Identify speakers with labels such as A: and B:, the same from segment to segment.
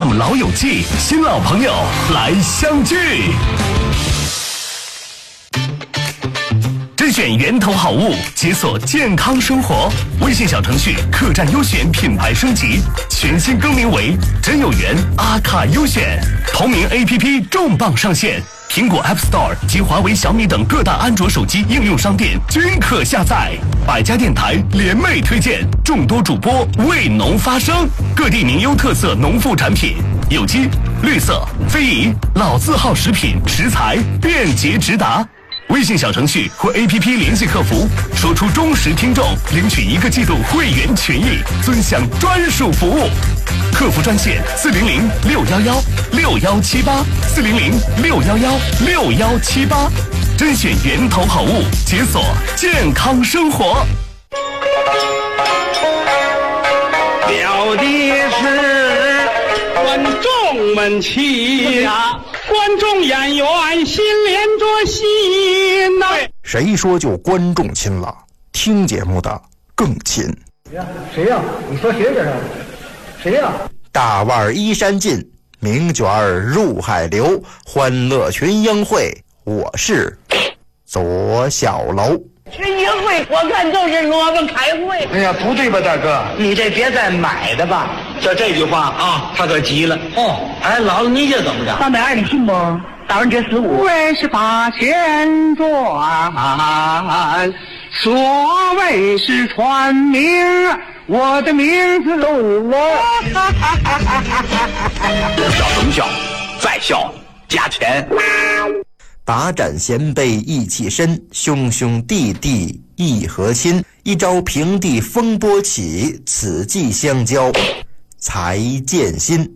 A: FM 老友记，新老朋友来相聚。甄选源头好物，解锁健康生活。微信小程序客栈优选品牌升级，全新更名为真有缘阿卡优选。同名 APP 重磅上线，苹果 App Store 及华为、小米等各大安卓手机应用商店均可下载。百家电台联袂推荐，众多主播为农发声，各地名优特色农副产品，有机、绿色、非遗、老字号食品食材便捷直达。微信小程序或 APP 联系客服，说出忠实听众，领取1个季度会员权益，尊享专属服务。客服专线400-611-6118，400-611-6118，甄选源头好物，解锁健康生活。
B: 表的是观众们亲呀，观众演员心连着心呐。
C: 谁说就观众亲了？听节目的更亲。
D: 谁呀？你说谁这是？谁呀？
C: 大腕依山尽，名卷入海流，欢乐群英会，我是左小楼。
E: 群英会我看就是萝卜开会。
D: 哎呀，不对吧，大哥？
E: 你这别再买的吧。
B: 就这句话啊，他可急了。
E: 哦，
B: 哎，姥姥你这怎么着
E: 320你信不？打完这15，
B: 为是把钱赚，所谓是传名，我的名字录啊。
F: 笑什么笑？再笑加钱。
C: 把盏衔杯意气深，兄兄弟弟义和亲。一朝平地风波起，此际相交才见心。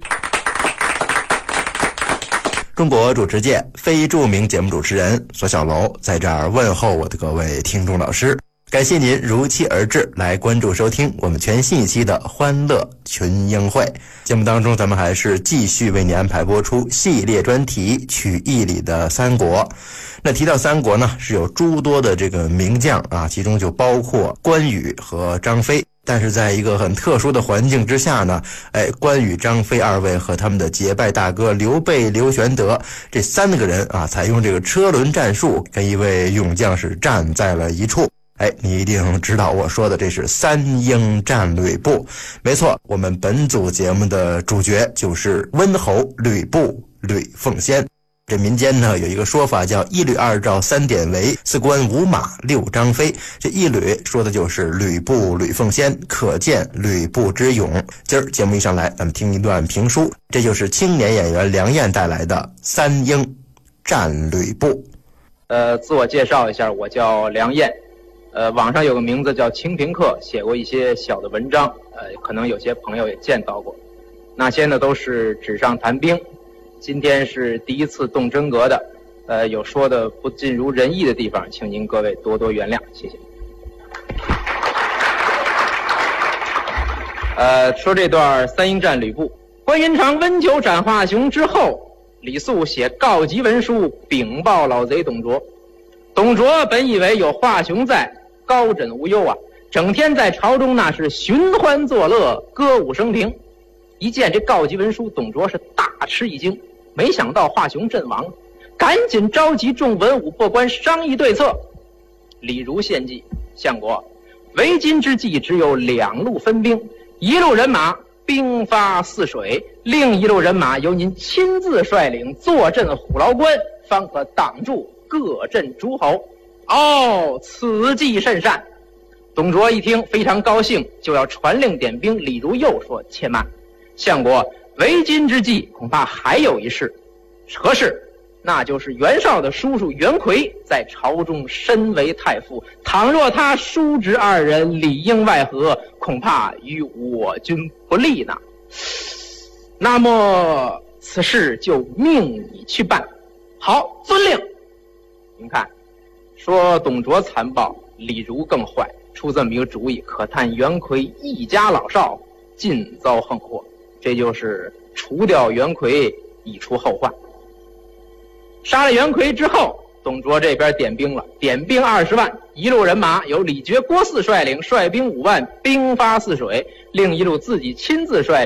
C: 中国主持界非著名节目主持人左小楼在这儿问候我的各位听众老师，感谢您如期而至来关注收听我们全新一期的欢乐群英会。节目当中咱们还是继续为您安排播出系列专题曲艺里的三国。那提到三国呢，是有诸多的这个名将啊，其中就包括关羽和张飞。但是在一个很特殊的环境之下呢，关羽、张飞二位和他们的结拜大哥刘备、刘玄德这3个人啊，采用这个车轮战术，跟一位勇将是战在了一处。你一定知道我说的这是3英战吕布。没错，我们本组节目的主角就是温侯吕布吕奉先。这民间呢有一个说法叫一吕二赵三典韦，四关五马六张飞。这一吕说的就是吕布吕奉先，可见吕布之勇。今儿节目一上来，咱们听一段评书，这就是青年演员梁燕带来的3英战吕布。
G: 自我介绍一下，我叫梁燕。网上有个名字叫清平客，写过一些小的文章，可能有些朋友也见到过。那些呢都是纸上谈兵。今天是第一次动真格的，有说的不尽如人意的地方，请您各位多多原谅，谢谢。说这段3英战吕布。关云长温酒斩华雄之后，李肃写告急文书禀报老贼董卓。董卓本以为有华雄在，高枕无忧啊，整天在朝中那是寻欢作乐，歌舞升平。一见这告急文书，董卓是大吃一惊，没想到华雄阵亡，赶紧召集众文武过关商议对策。李儒献计，相国，为今之计只有2路分兵，一路人马兵发泗水，另一路人马由您亲自率领坐镇虎牢关，方可挡住各镇诸侯。此计甚善。董卓一听非常高兴，就要传令点兵。李儒又说，且慢，相国，为今之计恐怕还有一事。何事？那就是袁绍的叔叔袁奎在朝中身为太傅，倘若他叔侄2人里应外合，恐怕与我军不利呢。那么此事就命你去办。好，遵令。您看，说董卓残暴，李儒更坏，出这么一个主意，可叹袁奎一家老少尽遭横祸。这就是除掉袁奎，以除后患。杀了袁奎之后，董卓这边点兵了，点兵20万，一路人马由李傕、郭汜率领，率兵5万，兵发泗水；另一路自己亲自率领，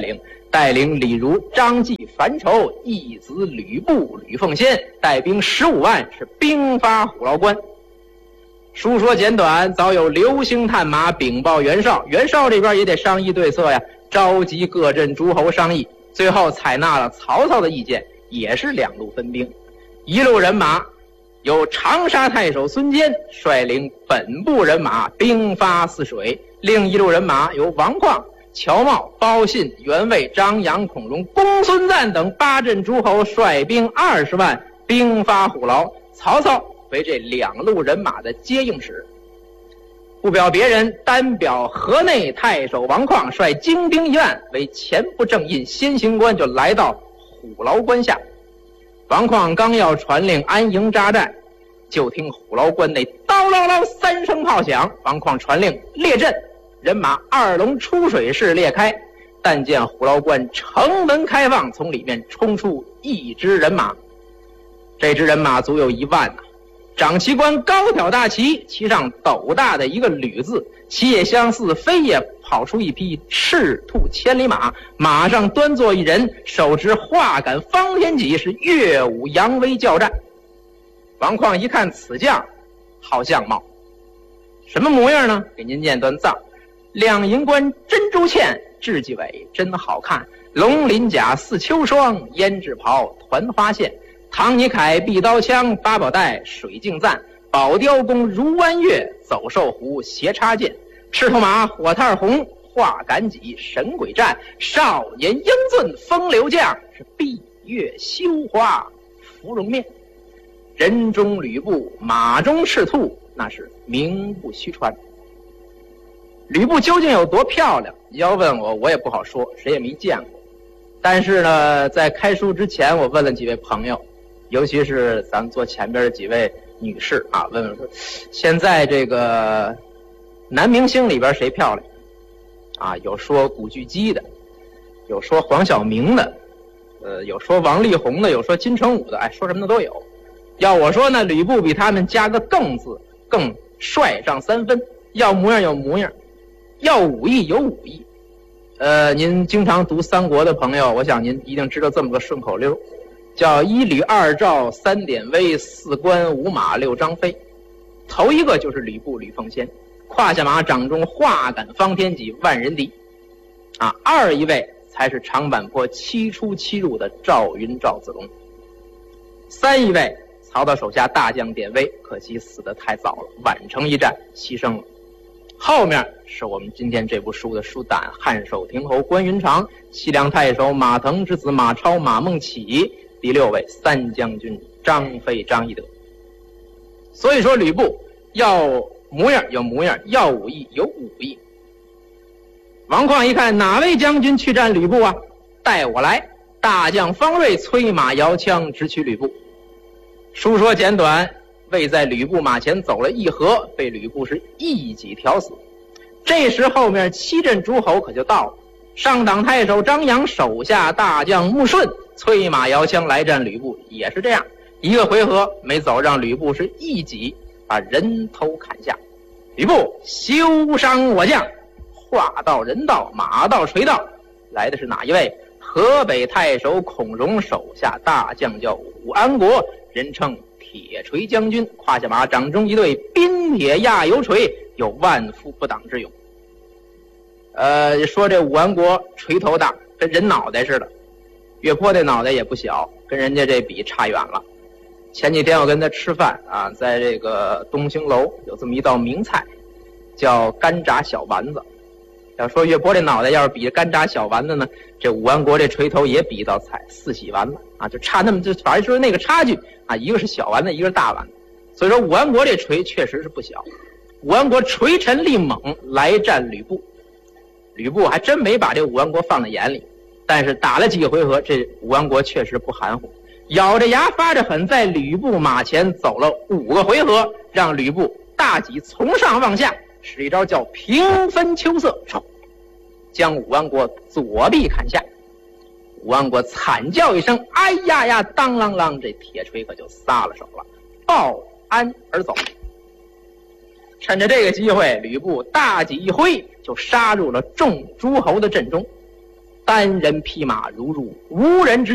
G: 带领李儒、张继、樊稠义子吕布、吕奉先带兵15万，是兵发虎牢关。书说简短，早有流星探马禀报袁绍，袁绍这边也得商议对策呀，召集各镇诸侯商议，最后采纳了曹操的意见，也是2路分兵。一路人马由长沙太守孙坚率领本部人马兵发泗水，另一路人马由王旷、乔瑁、包信、袁魏、张扬、孔融、公孙瓒等8镇诸侯率兵20万兵发虎牢，曹操为这2路人马的接应使。不表别人，单表河内太守王旷率精兵1万为前部正印先行官，就来到虎牢关下。王旷刚要传令安营扎寨，就听虎牢关内刀唠唠3声炮响，王旷传令列阵，人马2龙出水式列开。但见虎牢关城门开放，从里面冲出一支人马，这支人马足有1万呐。掌旗官高挑大旗，旗上斗大的一个吕字，旗也相似，飞也跑出一匹赤兔千里马，马上端坐一人，手持画杆方天戟，是乐舞扬威叫战。王旷一看此将好相貌，什么模样呢？给您念段藏：亮银冠珍珠嵌，雉鸡尾真好看，龙鳞甲似秋霜，胭脂袍团花线，唐尼凯碧刀枪，八宝带水镜赞，宝雕弓如弯月，走兽弧斜插剑，赤头马火炭红，画杆戟神鬼战，少年英俊风流将，是闭月羞花芙蓉面。人中吕布，马中赤兔，那是名不虚传。吕布究竟有多漂亮？你要问我，我也不好说，谁也没见过。但是呢，在开书之前，我问了几位朋友，尤其是咱们坐前边的几位女士啊，问问说，现在这个男明星里边谁漂亮啊？有说古巨基的，有说黄晓明的，有说王力宏的，有说金城武的，哎，说什么的都有。要我说呢，吕布比他们加个更字，更帅上3分。要模样有模样，要武艺有武艺。您经常读三国的朋友，我想您一定知道这么个顺口溜，叫1吕2赵3典韦4关5马6张飞。头一个就是吕布吕奉先，胯下马掌中画杆方天戟万人敌啊。二一位才是长坂坡7出7入的赵云赵子龙。三一位曹操手下大将典韦，可惜死得太早了，宛城一战牺牲了。后面是我们今天这部书的书胆：汉寿亭侯关云长，西凉太守马腾之子马超、马孟起，第6位3将军张飞、张翼德。所以说吕布要模样有模样，要武艺有武艺。王旷一看，哪位将军去战吕布啊？带我来。大将方锐催马摇枪直取吕布。书说简短，未在吕布马前走了1合，被吕布是一戟挑死。这时后面7镇诸侯可就到了，上党太守张扬手下大将穆顺催马摇枪来战吕布，也是这样，一个回合没走，让吕布是一戟把人头砍下。吕布休伤我将，话到人到，马到锤到，来的是哪一位？河北太守孔融手下大将叫武安国，人称铁锤将军，胯下马掌中一对冰铁压油锤，有万夫不挡之勇。说这武安国锤头大，跟人脑袋似的，岳坡这脑袋也不小，跟人家这比差远了。前几天我跟他吃饭啊，在这个东兴楼有这么一道名菜，叫干炸小丸子。要说岳坡这脑袋要是比干炸小丸子呢，这武安国这锤头也比一道菜4喜丸子啊，就差那么，就反正说那个差距啊，一个是小丸子，一个是大丸子。所以说武安国这锤确实是不小。武安国锤沉力猛来战吕布，吕布还真没把这武安国放在眼里，但是打了几个回合，这武安国确实不含糊，咬着牙发着狠，在吕布马前走了5个回合，让吕布大戟从上往下使一招叫平分秋色，将武安国左臂砍下。武安国惨叫一声，哎呀呀，当啷啷，这铁锤可就撒了手了，抱鞍而走。趁着这个机会，吕布大戟一挥，就杀入了众诸侯的阵中。 单人匹马如入无人之